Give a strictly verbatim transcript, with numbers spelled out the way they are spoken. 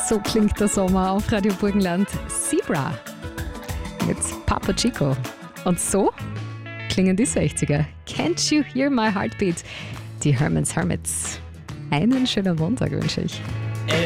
So klingt der Sommer auf Radio Burgenland. Zebra mit Papa Chico. Und so klingen die sechziger. Can't you hear my heartbeat? Die Herman's Hermits. Einen schönen Montag wünsche ich.